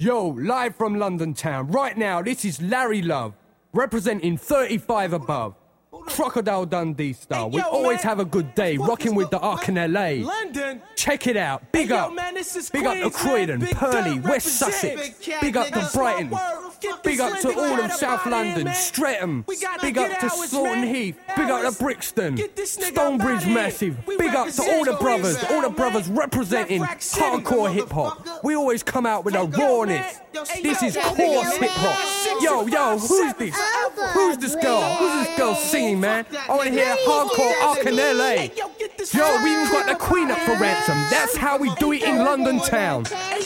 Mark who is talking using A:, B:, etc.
A: Yo, live from London town. Right now, this is Larry Love, representing 35 above. Crocodile Dundee style. We always have a good day, rocking with the Ark in LA.
B: London.
A: Check it out. Big up. Big up to Croydon, Purley, West Sussex. Big up to Brighton. Big up to all of South London, Streatham. Big up to Slaughton Heath. Big up to Brixton. Stonebridge massive. Big up to all the brothers representing hardcore hip hop. We always come out with a rawness. This is coarse hip hop. Yo, who's this? Who's this girl? Who's this girl singing, man? I wanna hear hardcore Ark in LA. Yo, we even got the Queen up for ransom. That's how we do it in London town.